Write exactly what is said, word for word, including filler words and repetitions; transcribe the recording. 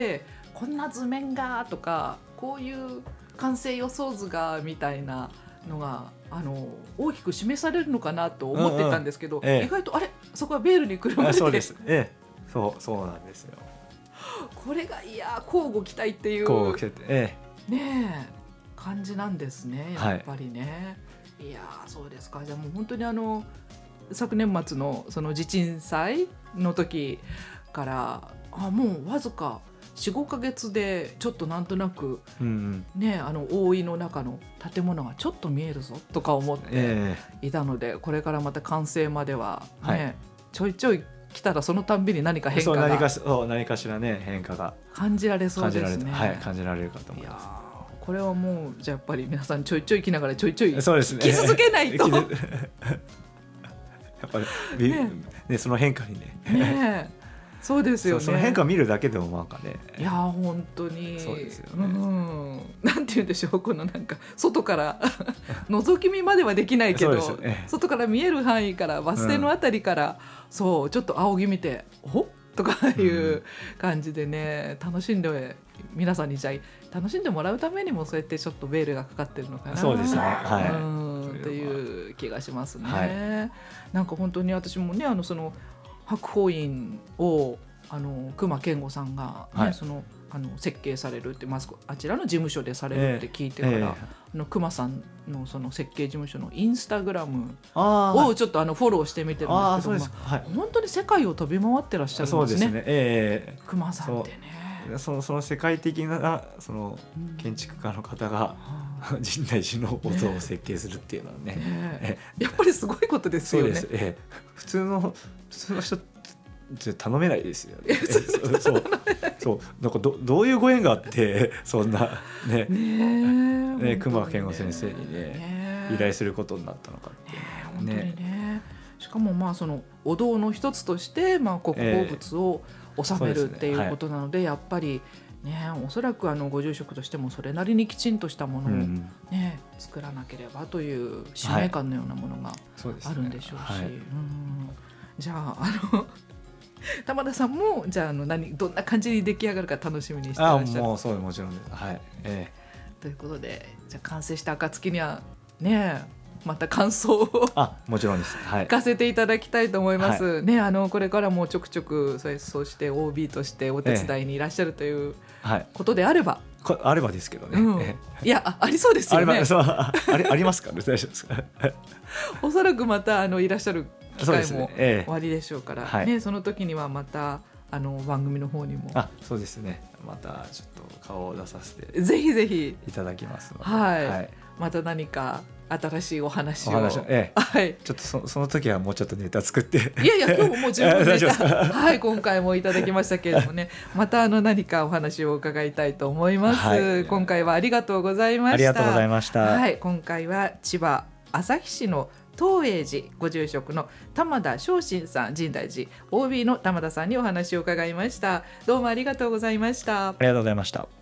こんな図面がとかこういう完成予想図がみたいなのがあの大きく示されるのかなと思ってたんですけど、うんうんええ、意外とあれそこはベールにくるまれてそうです、ええ、そうそうなんですよ。 これがいや交互期待っていう交互期待、ええ、ねえ感じなんですねやっぱりね、はい、いやそうですか。じゃあもう本当にあの昨年末のその地鎮祭の時からあもうわずか よん,ご ヶ月でちょっとなんとなく、うんうんね、あの大井の中の建物がちょっと見えるぞとか思っていたので、えー、これからまた完成までは、ねはい、ちょいちょい来たらそのたんびに何か変化がそう何かそう何かしらね変化が感じられそうですね。 はい、感じられるかと思います。 いやこれはもうじゃあやっぱり皆さんちょいちょい来ながらちょいちょいそうですね、 来続けないとやっぱり、ねね、その変化にねねそうですよね。 そ, その変化を見るだけでもなんかねいや本当にそうですよね、 うん、なんて言うんでしょうこのなんか外から覗き見まではできないけど、ね、外から見える範囲からバス停のあたりから、うん、そうちょっと仰ぎ見ておとかいう感じでね、うん、楽しんで皆さんにじゃあ楽しんでもらうためにもそうやってちょっとベールがかかってるのかなそうですね、はい、 うんっていう気がしますね、はい、なんか本当に私もねあのその白鳳院をあの隈研吾さんが、ねはい、そのあの設計されるってまずあちらの事務所でされるって聞いてから、えーえー、あの隈さん の, その設計事務所のインスタグラムをちょっとあのフォローしてみてるんですけども、はい、本当に世界を飛び回ってらっしゃるんですね。そうですね、えー、隈さんってねその、その世界的なその建築家の方が、うん、神代寺のお像を設計するっていうのはね、 ねやっぱりすごいことですよね。 そうです、えー、普通の普通の人頼めないですよね。そうそうそうなんか ど, どういうご縁があってそんなねね隈研吾先生にね、ね依頼することになったのかっていうね。 ね本当にねしかもまあそのお堂の一つとしてまあ国宝物を収める、えー、っていうことなので、はい、やっぱりねおそらくあのご住職としてもそれなりにきちんとしたものを、ねうん、作らなければという使命感のようなものがあるんでしょうし、はいうん、じゃああの玉田さんもじゃあ、あの何どんな感じに出来上がるか楽しみにしてらっしゃる。 あもうそうもちろんです、はいえー、ということでじゃあ完成した暁にはねまた感想をあもちろんです、はい、 聞かせていただきたいと思います、 はいね、あのこれからもちょくちょくそうして オービー としてお手伝いにいらっしゃるということであれば、 えー、あればですけどね、うん、 いや あ, ありそうですよね。 あ, そう あ, れありますかね大丈夫ですかおそらくまたあのいらっしゃる機会も終わりでしょうから そ,、ねえーね、その時にはまたあの番組の方にもあそうですねまたちょっと顔を出させてぜひぜひいただきますので、 はいはい、また何か新しいお話をお話を、 ええはい、ちょっと そ, その時はもうちょっとネタ作っていやいや今日ももう十分ネタはい今回もいただきましたけれどもねまたあの何かお話を伺いたいと思います、はい、今回はありがとうございました。 ありがとうございました、 はい、今回は千葉旭市の東栄寺ご住職の玉田正信さん神代寺 オービー の玉田さんにお話を伺いました。どうもありがとうございました。 ありがとうございました。